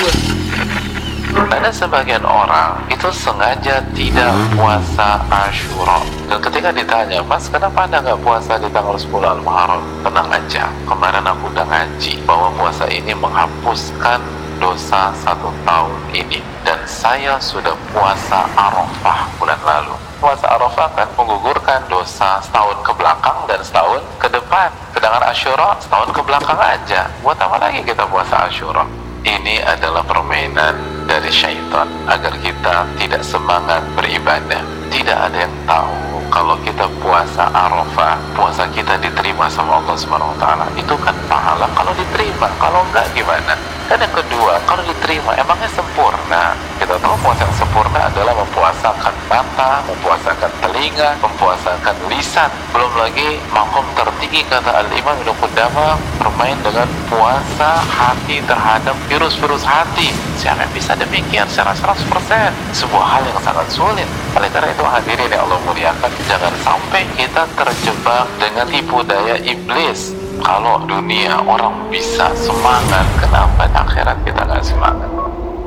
Ada sebagian orang itu sengaja tidak puasa Ashura, dan ketika ditanya, Mas, kenapa Anda nggak puasa di tanggal 10 Al-Muharram? Tenang aja, kemarin aku udah ngaji bahwa puasa ini menghapuskan dosa 1 tahun ini, dan saya sudah puasa Arafah bulan lalu. Puasa Arafah kan menggugurkan dosa setahun ke belakang dan setahun ke depan, sedangkan Ashura setahun ke belakang aja. Buat apa lagi kita puasa Ashura? Ini adalah permainan dari syaitan agar kita tidak semangat beribadah. Tidak ada yang tahu kalau kita puasa Arafah, puasa kita diterima sama Allah Subhanahu wa taala. Itu kan pahala kalau diterima, kalau enggak gimana? Dan yang kedua, kalau diterima emangnya sempurna? Kita tahu puasa yang sempurna adalah mempuasakan mata, mempuasakan telinga, mempuasakan lisan. Belum lagi makom tertinggi, kata Al-Imam Ibnu Qudamah, bermain dengan puasa hati terhadap virus-virus hati. Siapa yang bisa demikian secara 100%? Sebuah hal yang sangat sulit. Oleh karena itu hadirin yang Allah muliakan, jangan sampai kita terjebak dengan tipu daya iblis. Kalau dunia orang bisa semangat, kenapa di akhirat kita nggak semangat?